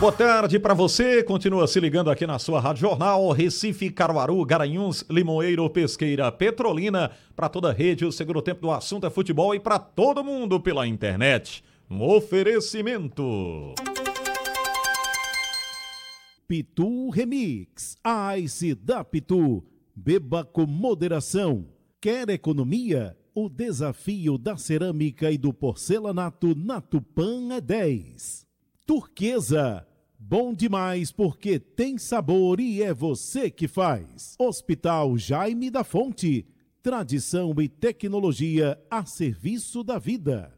Boa tarde para você, continua se ligando aqui na sua Rádio Jornal, Recife, Caruaru, Garanhuns, Limoeiro, Pesqueira, Petrolina, para toda a rede, o segundo tempo do assunto é futebol e para todo mundo pela internet. Um oferecimento. Pitu Remix, Ice da Pitu, beba com moderação. Quer economia? O desafio da cerâmica e do porcelanato na Tupã é 10. Turquesa, bom demais porque tem sabor e é você que faz. Hospital Jaime da Fonte, tradição e tecnologia a serviço da vida.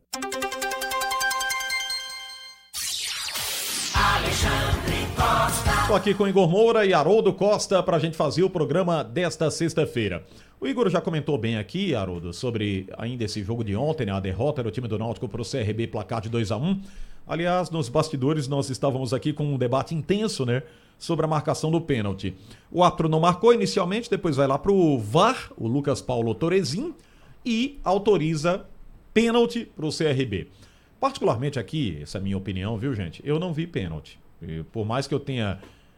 Estou aqui com Igor Moura e Haroldo Costa para a gente fazer o programa desta sexta-feira. O Igor já comentou bem aqui, Haroldo, sobre ainda esse jogo de ontem, né? A derrota do time do Náutico para o CRB, placar de 2-1. Aliás, nos bastidores nós estávamos aqui com um debate intenso, né? Sobre a marcação do pênalti. O árbitro não marcou inicialmente, depois vai lá para o VAR, o Lucas Paulo Torezin, e autoriza pênalti para o CRB. Particularmente aqui, essa é a minha opinião, viu, gente? Eu não vi pênalti. Por mais que eu tenha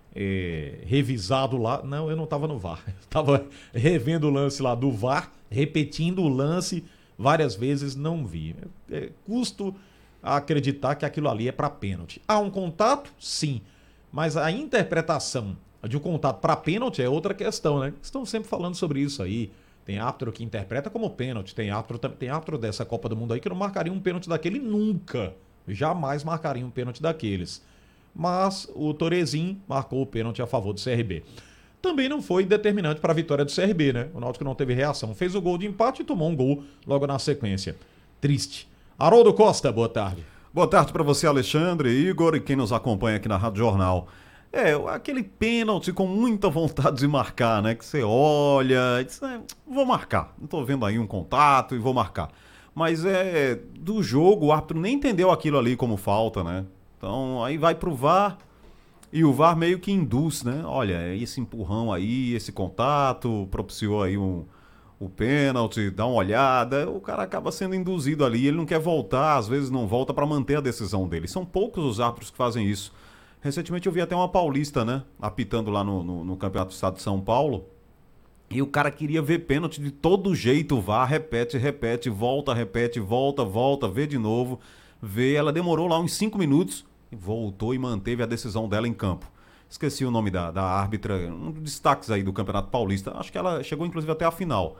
revisado lá, não, eu não estava no VAR. Eu estava revendo o lance lá do VAR, repetindo o lance várias vezes, não vi. Custo acreditar que aquilo ali é para pênalti. Há um contato? Sim. Mas a interpretação de um contato para pênalti é outra questão, né? Estão sempre falando sobre isso aí. Tem árbitro que interpreta como pênalti. Tem árbitro dessa Copa do Mundo aí que não marcaria um pênalti daquele nunca. Jamais marcaria um pênalti daqueles. Mas o Torezin marcou o pênalti a favor do CRB. Também não foi determinante para a vitória do CRB, né? O Náutico não teve reação. Fez o gol de empate e tomou um gol logo na sequência. Triste. Haroldo Costa, boa tarde. Boa tarde para você, Alexandre, Igor e quem nos acompanha aqui na Rádio Jornal. Aquele pênalti com muita vontade de marcar, né? Que você olha e diz, vou marcar. Não tô vendo aí um contato e vou marcar. Mas do jogo, o árbitro nem entendeu aquilo ali como falta, né? Então aí vai pro VAR e o VAR meio que induz, né? Olha, esse empurrão aí, esse contato, propiciou aí o pênalti, dá uma olhada, o cara acaba sendo induzido ali, ele não quer voltar, às vezes não volta para manter a decisão dele. São poucos os árbitros que fazem isso. Recentemente eu vi até uma paulista, né, apitando lá no Campeonato do Estado de São Paulo, e o cara queria ver pênalti de todo jeito, VAR, repete, volta, vê de novo, ela demorou lá uns 5 minutos, voltou e manteve a decisão dela em campo. Esqueci o nome da árbitra, um dos destaques aí do Campeonato Paulista. Acho que ela chegou inclusive até a final.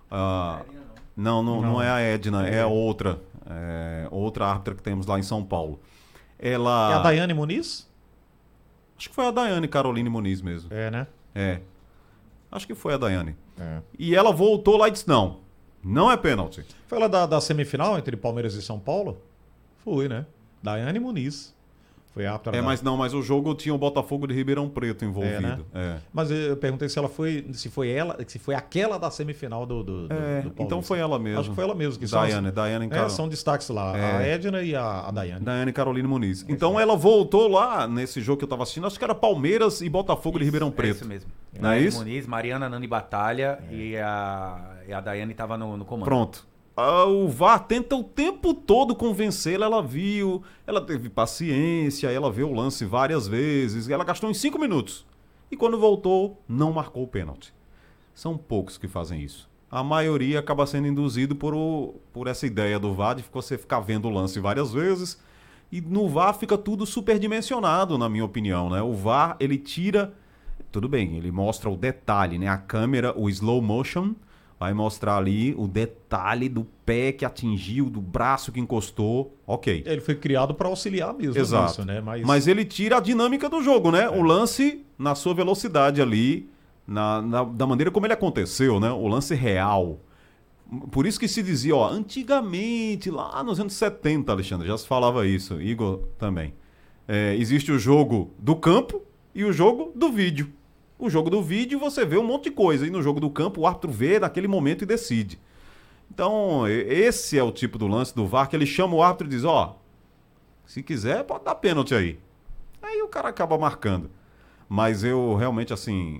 Não é a Edna, é outra. Outra árbitra que temos lá em São Paulo. É a Daiane Muniz? Acho que foi a Daiane Caroline Muniz mesmo. Né? Acho que foi a Daiane. E ela voltou lá e disse, não é pênalti. Foi ela da semifinal entre Palmeiras e São Paulo? Foi, né? Daiane Muniz. Foi a mas o jogo tinha o Botafogo de Ribeirão Preto envolvido. Né? Mas eu perguntei se foi aquela da semifinal do Paulista. Então foi ela mesmo. Acho que foi ela mesmo. Que Daiane são destaques lá, a Edna e a Daiane. Daiane Caroline Muniz. Então ela voltou lá nesse jogo que eu estava assistindo, acho que era Palmeiras e Botafogo de Ribeirão Preto. Isso mesmo. Não é isso? Muniz, Mariana Nani Batalha e a Daiane estava no comando. Pronto. O VAR tenta o tempo todo convencê-la, ela viu, ela teve paciência, ela viu o lance várias vezes, ela gastou uns 5 minutos. E quando voltou, não marcou o pênalti. São poucos que fazem isso. A maioria acaba sendo induzido por essa ideia do VAR, de você ficar vendo o lance várias vezes. E no VAR fica tudo superdimensionado, na minha opinião, né? O VAR, ele tira... Tudo bem, ele mostra o detalhe, né? A câmera, o slow motion... Vai mostrar ali o detalhe do pé que atingiu, do braço que encostou. Ok. Ele foi criado para auxiliar mesmo. Exato. Nisso, né? Mas ele tira a dinâmica do jogo, né? O lance na sua velocidade ali, da maneira como ele aconteceu, né? O lance real. Por isso que se dizia, antigamente, lá nos anos 70, Alexandre, já se falava isso. Igor também. Existe o jogo do campo e o jogo do vídeo. O jogo do vídeo você vê um monte de coisa. E no jogo do campo o árbitro vê naquele momento e decide. Então esse é o tipo do lance do VAR que ele chama o árbitro e diz, se quiser pode dar pênalti aí. Aí o cara acaba marcando. Mas eu realmente assim...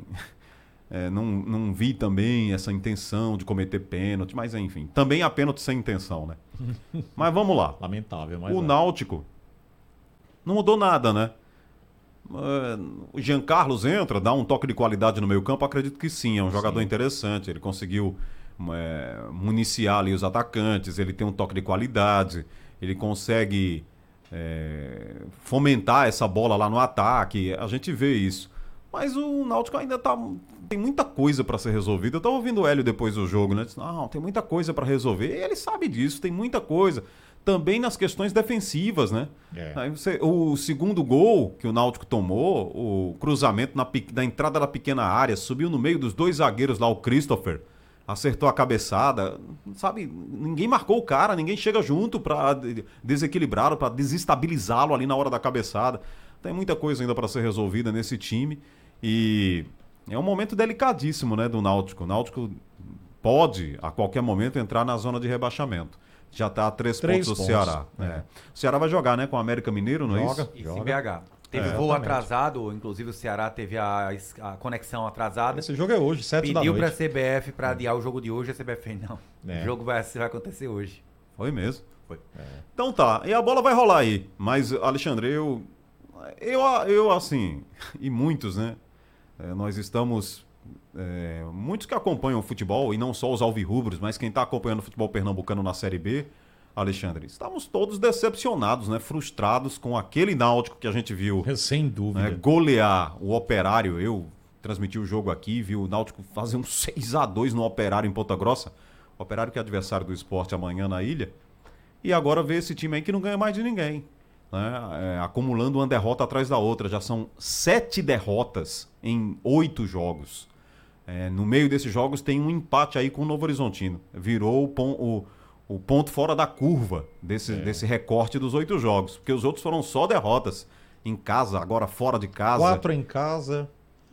não vi também essa intenção de cometer pênalti. Mas enfim, também há pênalti sem intenção, né? Mas vamos lá. Lamentável. Mas o Náutico não mudou nada, né? O Jean Carlos entra, dá um toque de qualidade no meio campo, acredito que sim, é um jogador interessante, ele conseguiu municiar ali os atacantes, ele tem um toque de qualidade, ele consegue fomentar essa bola lá no ataque, a gente vê isso. Mas o Náutico ainda tem muita coisa para ser resolvida. Eu estava ouvindo o Hélio depois do jogo, né? Disse, não, tem muita coisa para resolver. E ele sabe disso, tem muita coisa. Também nas questões defensivas, né? Aí o segundo gol que o Náutico tomou, o cruzamento na entrada da pequena área, subiu no meio dos dois zagueiros lá, o Christopher, acertou a cabeçada, sabe? Ninguém marcou o cara, ninguém chega junto para desequilibrá-lo, para desestabilizá-lo ali na hora da cabeçada. Tem muita coisa ainda para ser resolvida nesse time e é um momento delicadíssimo, né, do Náutico. O Náutico pode, a qualquer momento, entrar na zona de rebaixamento. Já está a 3 pontos do Ceará. O Ceará vai jogar, né, com o América Mineiro, não é isso? Isso em BH. Teve voo atrasado, inclusive o Ceará teve a conexão atrasada. Esse jogo é hoje, 7 da noite. Pediu para a CBF para adiar o jogo de hoje, a CBF fez, não. O jogo vai acontecer hoje. Foi mesmo? Foi. Então tá, e a bola vai rolar aí. Mas, Alexandre, eu assim, e muitos, né? Nós estamos... muitos que acompanham o futebol, e não só os alvirrubros, mas quem está acompanhando o futebol pernambucano na Série B, Alexandre, estamos todos decepcionados, né? Frustrados com aquele Náutico que a gente viu. Sem dúvida. Golear o Operário. Eu transmiti o jogo aqui, vi o Náutico fazer um 6-2 no Operário em Ponta Grossa. O Operário que é adversário do Sport amanhã na ilha. E agora vê esse time aí que não ganha mais de ninguém. Né? Acumulando uma derrota atrás da outra. Já são 7 derrotas em 8 jogos. No meio desses jogos tem um empate aí com o Novo Horizontino. Virou o ponto fora da curva desse recorte dos 8 jogos. Porque os outros foram só derrotas. Em casa, agora fora de casa. 4 em casa.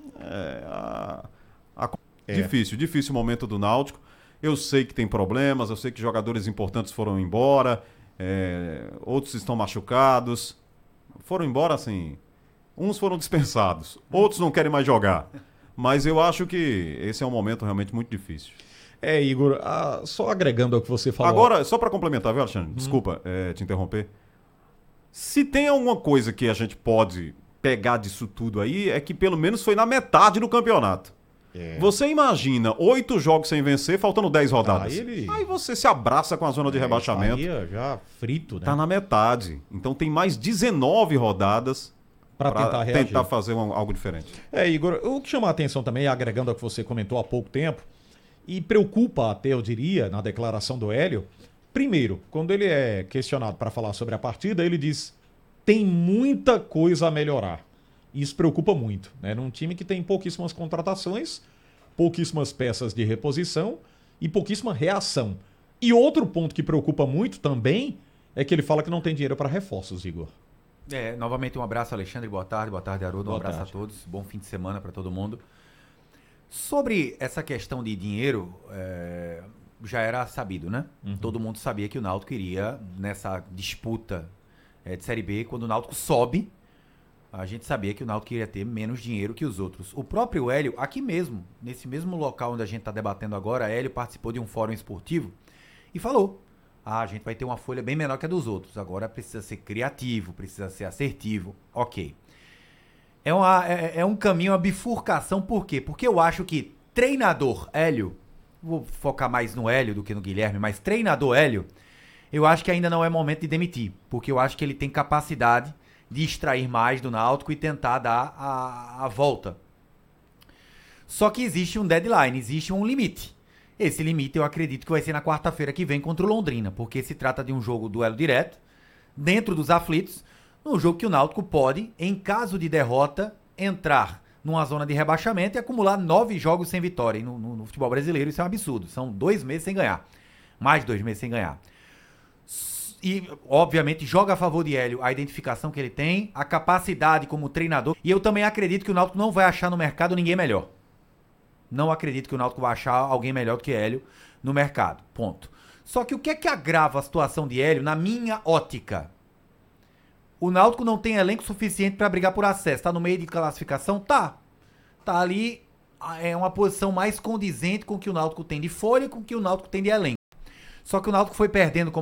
Difícil o momento do Náutico. Eu sei que tem problemas, eu sei que jogadores importantes foram embora. Outros estão machucados. Foram embora, assim... Uns foram dispensados. Outros não querem mais jogar. Mas eu acho que esse é um momento realmente muito difícil. Igor, só agregando ao que você falou... Agora, só para complementar, viu, Alexandre? Desculpa te interromper. Se tem alguma coisa que a gente pode pegar disso tudo aí, é que pelo menos foi na metade do campeonato. Você imagina 8 jogos sem vencer, faltando 10 rodadas. Aí você se abraça com a zona de rebaixamento. Já frito, né? Tá na metade. Então tem mais 19 rodadas para tentar fazer algo diferente. Igor, o que chama a atenção também, agregando ao que você comentou há pouco tempo, e preocupa até, eu diria, na declaração do Hélio, primeiro, quando ele é questionado para falar sobre a partida, ele diz: tem muita coisa a melhorar. Isso preocupa muito, né? Num time que tem pouquíssimas contratações, pouquíssimas peças de reposição e pouquíssima reação. E outro ponto que preocupa muito também é que ele fala que não tem dinheiro para reforços, Igor. Novamente um abraço, Alexandre, boa tarde, Haroldo, um abraço a todos, bom fim de semana para todo mundo. Sobre essa questão de dinheiro, já era sabido, né? Todo mundo sabia que o Náutico iria nessa disputa de Série B. Quando o Náutico sobe, a gente sabia que o Náutico iria ter menos dinheiro que os outros. O próprio Hélio, aqui mesmo, nesse mesmo local onde a gente está debatendo agora, Hélio participou de um fórum esportivo e falou: a gente vai ter uma folha bem menor que a dos outros, agora precisa ser criativo, precisa ser assertivo. Ok. É um caminho, uma bifurcação, por quê? Porque eu acho que treinador Hélio, vou focar mais no Hélio do que no Guilherme, mas treinador Hélio, eu acho que ainda não é momento de demitir, porque eu acho que ele tem capacidade de extrair mais do Náutico e tentar dar a volta. Só que existe um deadline, existe um limite. Esse limite eu acredito que vai ser na quarta-feira que vem contra o Londrina, porque se trata de um jogo duelo direto, dentro dos aflitos, num jogo que o Náutico pode, em caso de derrota, entrar numa zona de rebaixamento e acumular 9 jogos sem vitória. E no futebol brasileiro isso é um absurdo, são 2 meses sem ganhar, mais de 2 meses sem ganhar. E, obviamente, joga a favor de Hélio a identificação que ele tem, a capacidade como treinador. E eu também acredito que o Náutico não vai achar no mercado ninguém melhor. Não acredito que o Náutico vai achar alguém melhor do que Hélio no mercado. Ponto. Só que o que é que agrava a situação de Hélio, na minha ótica? O Náutico não tem elenco suficiente para brigar por acesso. Tá no meio de classificação? Tá. Tá ali, é uma posição mais condizente com o que o Náutico tem de folha e com o que o Náutico tem de elenco. Só que o Náutico foi perdendo, como